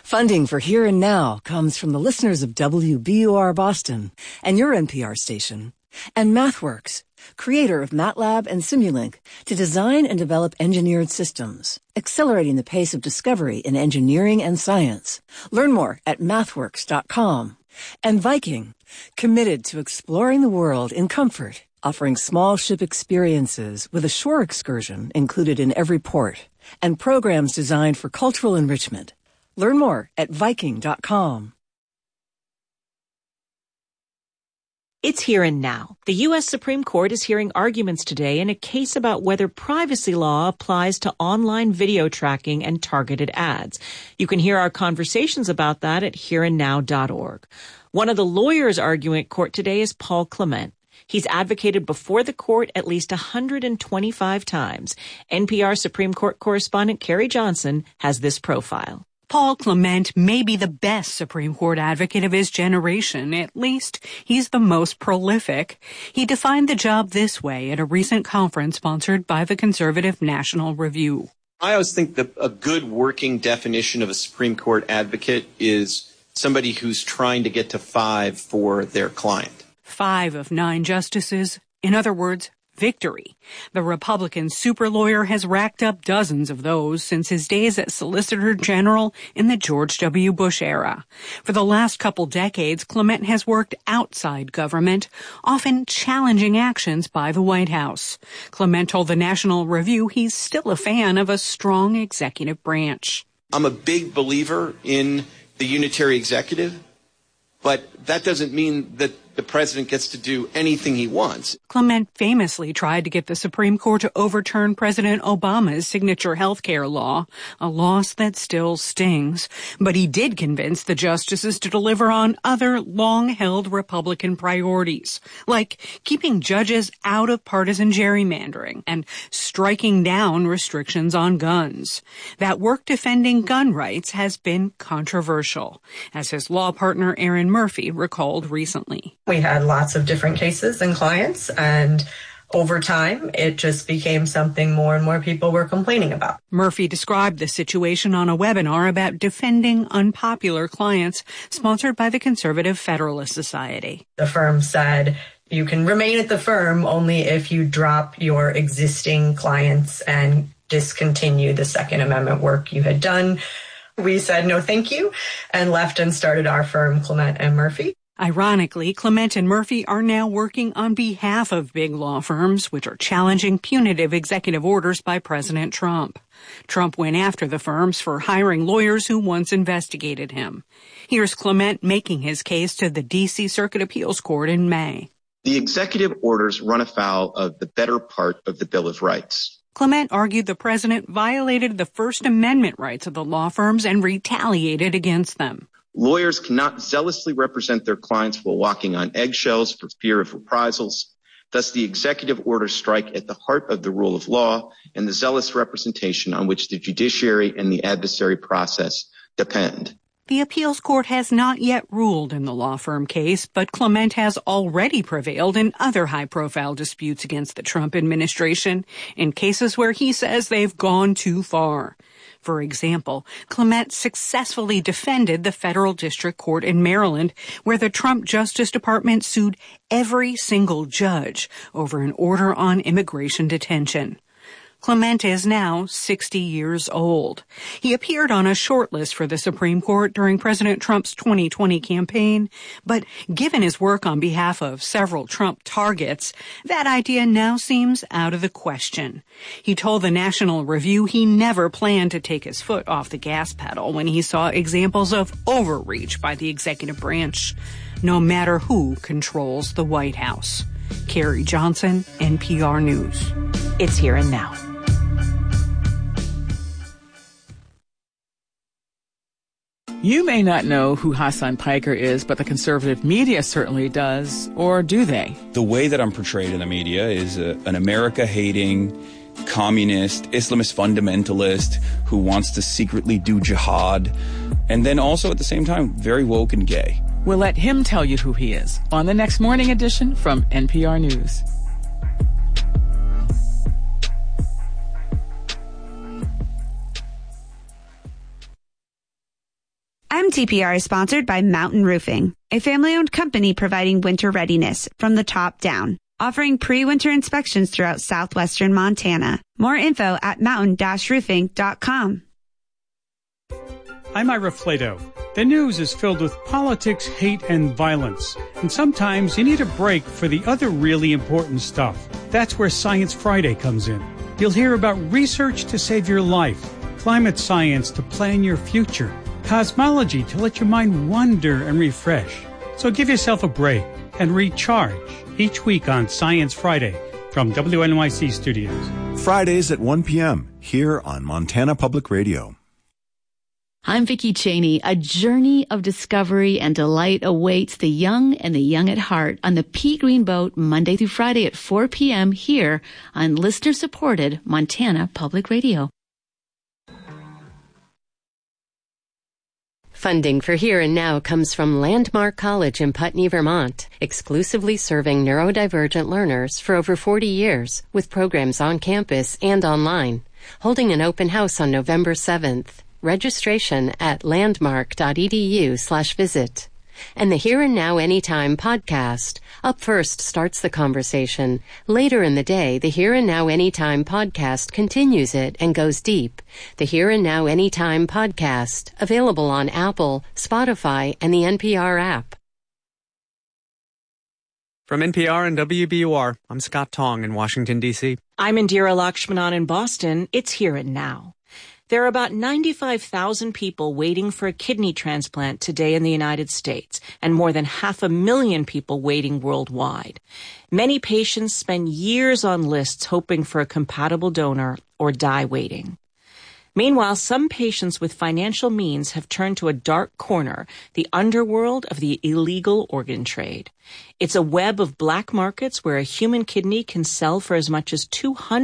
Funding for Here and Now comes from the listeners of WBUR Boston and your NPR station, and MathWorks, creator of MATLAB and Simulink, to design and develop engineered systems, accelerating the pace of discovery in engineering and science. Learn more at mathworks.com. And Viking, committed to exploring the world in comfort, offering small ship experiences with a shore excursion included in every port, and programs designed for cultural enrichment. Learn more at Viking.com. It's Here and Now. The U.S. Supreme Court is hearing arguments today in a case about whether privacy law applies to online video tracking and targeted ads. You can hear our conversations about that at hereandnow.org. One of the lawyers arguing at court today is Paul Clement. He's advocated before the court at least 125 times. NPR Supreme Court correspondent Carrie Johnson has this profile. Paul Clement may be the best Supreme Court advocate of his generation. At least, he's the most prolific. He defined the job this way at a recent conference sponsored by the conservative National Review. I always think that a good working definition of a Supreme Court advocate is somebody who's trying to get to 5 for their client. 5 of 9 justices. In other words, victory. The Republican super lawyer has racked up dozens of those since his days as Solicitor General in the George W. Bush era. For the last couple decades, Clement has worked outside government, often challenging actions by the White House. Clement told the National Review he's still a fan of a strong executive branch. I'm a big believer in the unitary executive, but that doesn't mean that the president gets to do anything he wants. Clement famously tried to get the Supreme Court to overturn President Obama's signature health care law, a loss that still stings. But he did convince the justices to deliver on other long-held Republican priorities, like keeping judges out of partisan gerrymandering and striking down restrictions on guns. That work defending gun rights has been controversial, as his law partner Erin Murphy recalled recently. We had lots of different cases and clients, and over time, it just became something more and more people were complaining about. Murphy described the situation on a webinar about defending unpopular clients sponsored by the Conservative Federalist Society. The firm said, you can remain at the firm only if you drop your existing clients and discontinue the Second Amendment work you had done. We said no thank you and left and started our firm, Clement and Murphy. Ironically, Clement and Murphy are now working on behalf of big law firms, which are challenging punitive executive orders by President Trump. Trump went after the firms for hiring lawyers who once investigated him. Here's Clement making his case to the D.C. Circuit Appeals Court in May. The executive orders run afoul of the better part of the Bill of Rights. Clement argued the president violated the First Amendment rights of the law firms and retaliated against them. Lawyers cannot zealously represent their clients while walking on eggshells for fear of reprisals. Thus, the executive orders strike at the heart of the rule of law and the zealous representation on which the judiciary and the adversary process depend. The appeals court has not yet ruled in the law firm case, but Clement has already prevailed in other high-profile disputes against the Trump administration in cases where he says they've gone too far. For example, Clement successfully defended the federal district court in Maryland, where the Trump Justice Department sued every single judge over an order on immigration detention. Clement is now 60 years old. He appeared on a short list for the Supreme Court during President Trump's 2020 campaign, but given his work on behalf of several Trump targets, that idea now seems out of the question. He told the National Review he never planned to take his foot off the gas pedal when he saw examples of overreach by the executive branch, no matter who controls the White House. Carrie Johnson, NPR News. It's Here and Now. You may not know who Hassan Piker is, but the conservative media certainly does. Or do they? The way that I'm portrayed in the media is an America-hating, communist, Islamist fundamentalist who wants to secretly do jihad, and then also at the same time very woke and gay. We'll let him tell you who he is on the next morning edition from NPR News. MTPR is sponsored by Mountain Roofing, a family-owned company providing winter readiness from the top down, offering pre-winter inspections throughout southwestern Montana. More info at mountain-roofing.com. I'm Ira Flato. The news is filled with politics, hate, and violence. And sometimes you need a break for the other really important stuff. That's where Science Friday comes in. You'll hear about research to save your life, climate science to plan your future, cosmology to let your mind wander and refresh. So give yourself a break and recharge each week on Science Friday from WNYC Studios. Fridays at 1 p.m. here on Montana Public Radio. I'm Vicki Cheney. A journey of discovery and delight awaits the young and the young at heart on the Pea Green Boat Monday through Friday at 4 p.m. here on listener-supported Montana Public Radio. Funding for Here and Now comes from Landmark College in Putney, Vermont, exclusively serving neurodivergent learners for over 40 years with programs on campus and online. Holding an open house on November 7th. Registration at landmark.edu/visit. And the Here and Now Anytime podcast. Up first starts the conversation. Later in the day, the Here and Now Anytime podcast continues it and goes deep. The Here and Now Anytime podcast, available on Apple, Spotify, and the NPR app. From NPR and WBUR, I'm Scott Tong in Washington, D.C. I'm Indira Lakshmanan in Boston. It's Here and Now. There are about 95,000 people waiting for a kidney transplant today in the United States, and more than 500,000 people waiting worldwide. Many patients spend years on lists hoping for a compatible donor or die waiting. Meanwhile, some patients with financial means have turned to a dark corner, the underworld of the illegal organ trade. It's a web of black markets where a human kidney can sell for as much as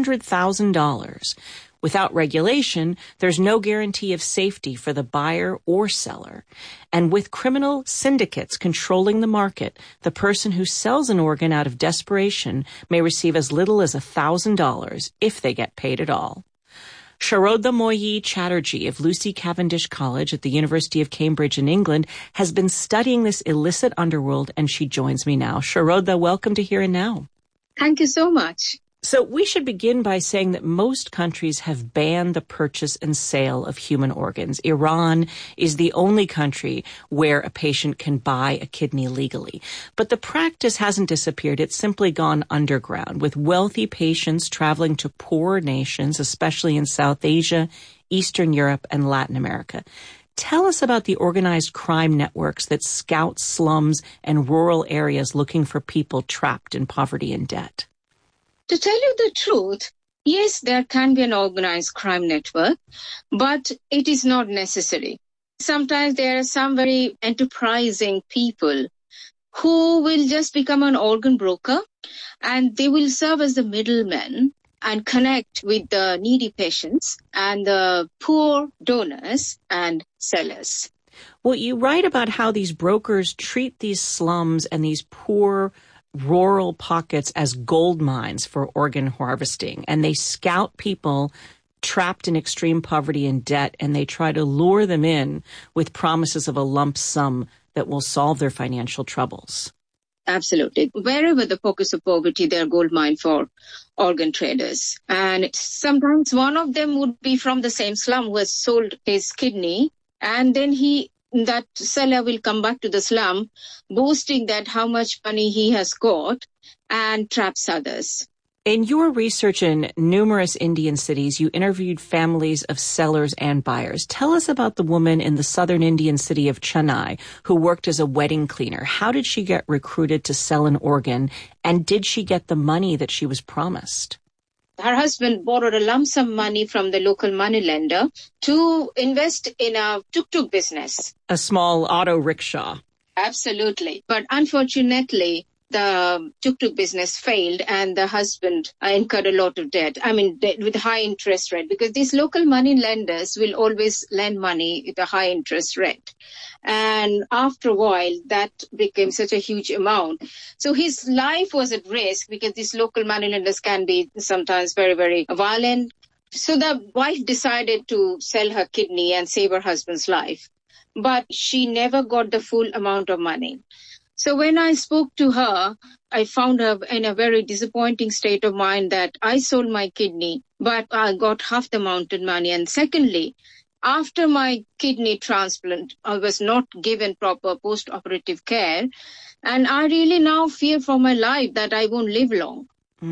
$200,000. Without regulation, there's no guarantee of safety for the buyer or seller. And with criminal syndicates controlling the market, the person who sells an organ out of desperation may receive as little as $1,000 if they get paid at all. Sharodha Moyi Chatterjee of Lucy Cavendish College at the University of Cambridge in England has been studying this illicit underworld, and she joins me now. Sharodha, welcome to Here and Now. Thank you so much. So we should begin by saying that most countries have banned the purchase and sale of human organs. Iran is the only country where a patient can buy a kidney legally. But the practice hasn't disappeared. It's simply gone underground, with wealthy patients traveling to poorer nations, especially in South Asia, Eastern Europe, and Latin America. Tell us about the organized crime networks that scout slums and rural areas looking for people trapped in poverty and debt. To tell you the truth, yes, there can be an organized crime network, but it is not necessary. Sometimes there are some very enterprising people who will just become an organ broker, and they will serve as the middlemen and connect with the needy patients and the poor donors and sellers. Well, you write about how these brokers treat these slums and these poor rural pockets as gold mines for organ harvesting, and they scout people trapped in extreme poverty and debt, and they try to lure them in with promises of a lump sum that will solve their financial troubles. Absolutely. Wherever the pockets of poverty, they're gold mine for organ traders. And sometimes one of them would be from the same slum who has sold his kidney, and then that seller will come back to the slum boasting that how much money he has got and traps others. In your research in numerous Indian cities, you interviewed families of sellers and buyers. Tell us about the woman in the southern Indian city of Chennai who worked as a wedding cleaner. How did she get recruited to sell an organ, and did she get the money that she was promised? Her husband borrowed a lump sum money from the local moneylender to invest in a tuk-tuk business. A small auto rickshaw. Absolutely. But unfortunately, the tuk-tuk business failed and the husband incurred a lot of debt. With high interest rate, because these local money lenders will always lend money at a high interest rate. And after a while, that became such a huge amount. So his life was at risk because these local money lenders can be sometimes very, very violent. So the wife decided to sell her kidney and save her husband's life. but she never got the full amount of money. So when I spoke to her, I found her in a very disappointing state of mind that I sold my kidney, but I got half the amount of money. And secondly, after my kidney transplant, I was not given proper post-operative care. And I really now fear for my life that I won't live long.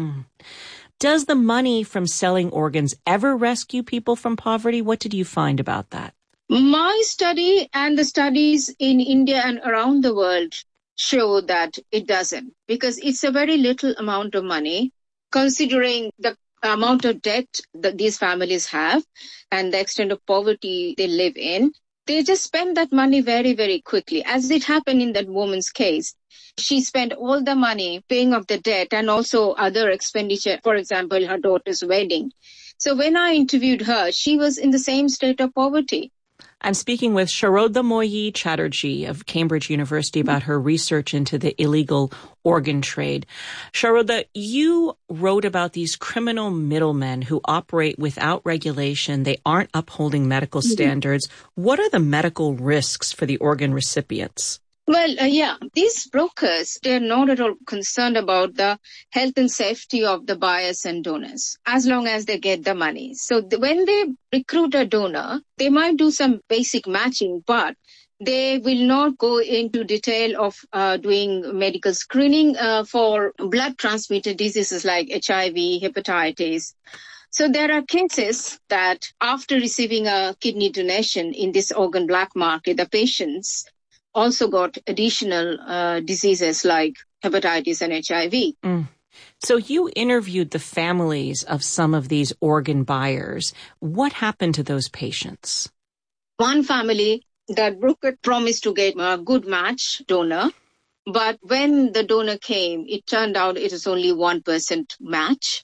Does the money from selling organs ever rescue people from poverty? What did you find about that? My study and the studies in India and around the world show that it doesn't, because it's a very little amount of money, considering the amount of debt that these families have and the extent of poverty they live in. They just spend that money very, very quickly, as it happened in that woman's case. She spent all the money paying off the debt and also other expenditure, for example, her daughter's wedding. So when I interviewed her, she was in the same state of poverty. I'm speaking with Sharodha Moyi Chatterjee of Cambridge University about her research into the illegal organ trade. Sharodha, you wrote about these criminal middlemen who operate without regulation. They aren't upholding medical standards. What are the medical risks for the organ recipients? Well, these brokers, they're not at all concerned about the health and safety of the buyers and donors, as long as they get the money. So when they recruit a donor, they might do some basic matching, but they will not go into detail of doing medical screening for blood transmitted diseases like HIV, hepatitis. So there are cases that after receiving a kidney donation in this organ black market, the patients also got additional diseases like hepatitis and HIV. So you interviewed the families of some of these organ buyers. What happened to those patients? One family, that broker promised to get a good match donor, but when the donor came, it turned out it was only 1% match.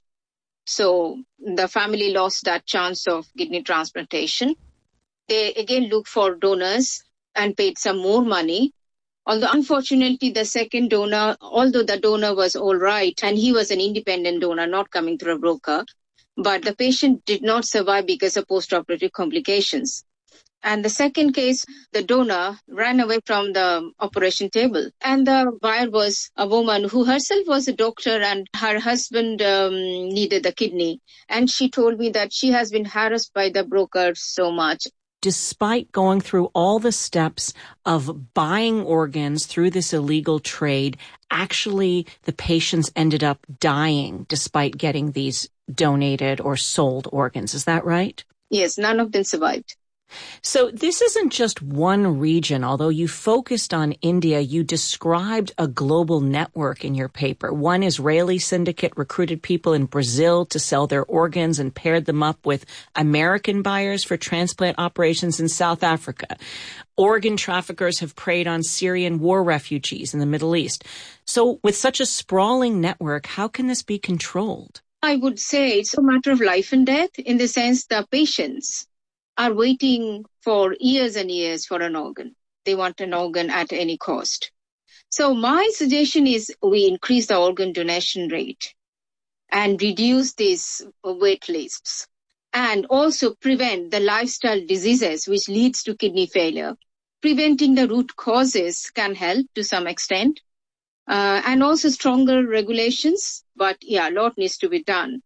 So the family lost that chance of kidney transplantation. They again looked for donors and paid some more money. Although unfortunately, the second donor, although the donor was all right, and he was an independent donor, not coming through a broker, but the patient did not survive because of post-operative complications. And the second case, the donor ran away from the operation table. And the buyer was a woman who herself was a doctor, and her husband needed the kidney. And she told me that she has been harassed by the brokers so much. Despite going through all the steps of buying organs through this illegal trade, actually the patients ended up dying despite getting these donated or sold organs. Is that right? Yes, none of them survived. So this isn't just one region. Although you focused on India, you described a global network in your paper. One Israeli syndicate recruited people in Brazil to sell their organs and paired them up with American buyers for transplant operations in South Africa. Organ traffickers have preyed on Syrian war refugees in the Middle East. So with such a sprawling network, how can this be controlled? I would say it's a matter of life and death, in the sense the patients are waiting for years and years for an organ. They want an organ at any cost. So my suggestion is we increase the organ donation rate and reduce these wait lists, and also prevent the lifestyle diseases which leads to kidney failure. Preventing the root causes can help to some extent, and also stronger regulations. But a lot needs to be done.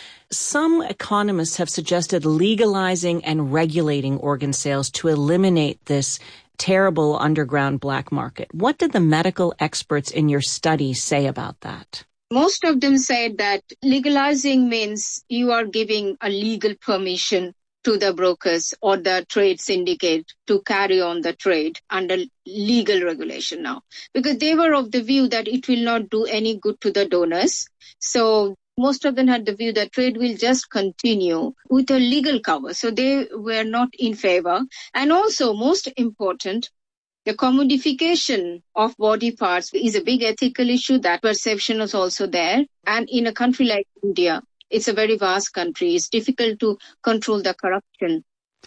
Some economists have suggested legalizing and regulating organ sales to eliminate this terrible underground black market. What did the medical experts in your study say about that? Most of them said that legalizing means you are giving a legal permission to the brokers or the trade syndicate to carry on the trade under legal regulation now, because they were of the view that it will not do any good to the donors. So most of them had the view that trade will just continue with a legal cover. So they were not in favor. And also, most important, the commodification of body parts is a big ethical issue. That perception is also there. And in a country like India, it's a very vast country. It's difficult to control the corruption.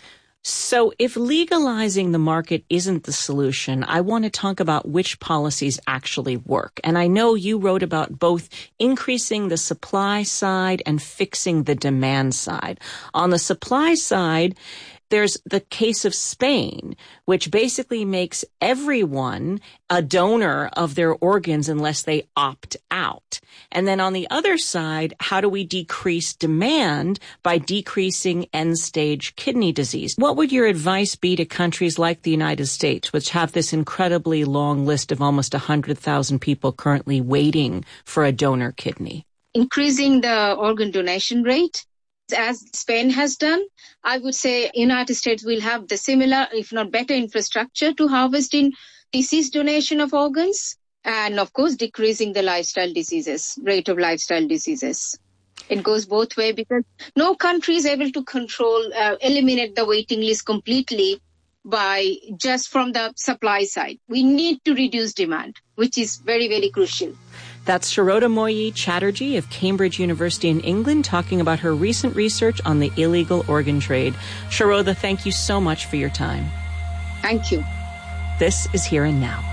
So if legalizing the market isn't the solution, I want to talk about which policies actually work. And I know you wrote about both increasing the supply side and fixing the demand side. On the supply side, There's the case of Spain, which basically makes everyone a donor of their organs unless they opt out. And then on the other side, how do we decrease demand by decreasing end-stage kidney disease? What would your advice be to countries like the United States, which have this incredibly long list of almost 100,000 people currently waiting for a donor kidney? Increasing the organ donation rate, as Spain has done. I would say United States will have the similar, if not better, infrastructure to harvest in disease donation of organs, and of course decreasing the lifestyle diseases, rate of lifestyle diseases. It goes both ways because no country is able to eliminate the waiting list completely by just from the supply side. We need to reduce demand, which is very, very crucial. That's Sharoda Moyi Chatterjee of Cambridge University in England talking about her recent research on the illegal organ trade. Sharoda, thank you so much for your time. Thank you. This is Here and Now.